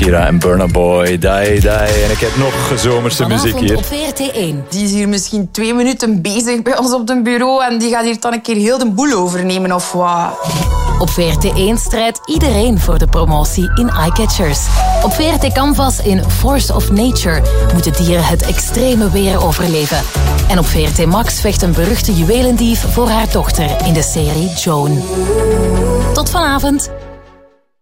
Shakira en Burna Boy, Die Die. En ik heb nog zomerse muziek hier. Op VRT1. Die is hier misschien 2 minuten bezig bij ons op het bureau en die gaat hier dan een keer heel de boel overnemen of wat. Op VRT1 strijdt iedereen voor de promotie in Eyecatchers. Op VRT Canvas in Force of Nature moeten dieren het extreme weer overleven. En op VRT Max vecht een beruchte juwelendief voor haar dochter in de serie Joan. Tot vanavond.